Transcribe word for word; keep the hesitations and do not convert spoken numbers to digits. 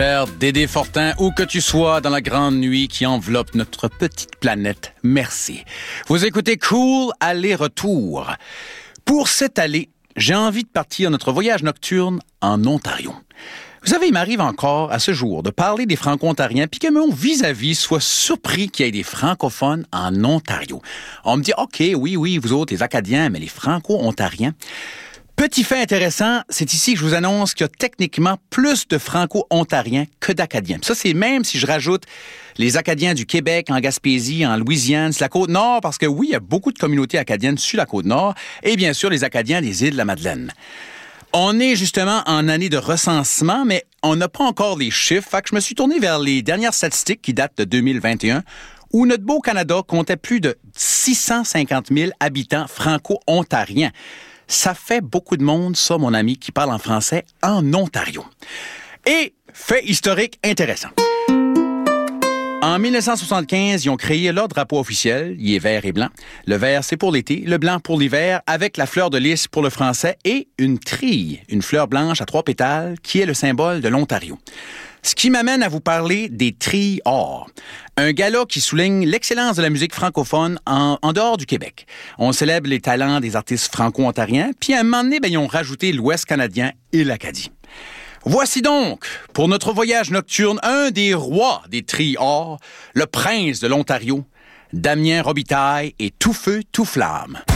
Père Dédé Fortin, où que tu sois dans la grande nuit qui enveloppe notre petite planète, merci. Vous écoutez Cool Aller-Retour. Pour cette allée, j'ai envie de partir notre voyage nocturne en Ontario. Vous savez, il m'arrive encore à ce jour de parler des Franco-Ontariens puis que mon vis-à-vis soit surpris qu'il y ait des francophones en Ontario. On me dit, OK, oui, oui, vous autres, les Acadiens, mais les Franco-Ontariens... Petit fait intéressant, c'est ici que je vous annonce qu'il y a techniquement plus de Franco-Ontariens que d'Acadiens. Ça, c'est même si je rajoute les Acadiens du Québec, en Gaspésie, en Louisiane, sur la Côte-Nord, parce que oui, il y a beaucoup de communautés acadiennes sur la Côte-Nord, et bien sûr les Acadiens des îles de la Madeleine. On est justement en année de recensement, mais on n'a pas encore les chiffres, fait que je me suis tourné vers les dernières statistiques qui datent de deux mille vingt et un, où notre beau Canada comptait plus de six cent cinquante mille habitants franco-ontariens. Ça fait beaucoup de monde, ça, mon ami, qui parle en français en Ontario. Et, fait historique intéressant. En dix-neuf cent soixante-quinze, ils ont créé leur drapeau officiel. Il est vert et blanc. Le vert, c'est pour l'été. Le blanc pour l'hiver, avec la fleur de lys pour le français et une trille, une fleur blanche à trois pétales, qui est le symbole de l'Ontario. Ce qui m'amène à vous parler des trilles or. Un gala qui souligne l'excellence de la musique francophone en, en dehors du Québec. On célèbre les talents des artistes franco-ontariens, puis à un moment donné, ben, ils ont rajouté l'Ouest canadien et l'Acadie. Voici donc, pour notre voyage nocturne, un des rois des trilles or, le prince de l'Ontario, Damien Robitaille et Tout Feu, Tout Flamme.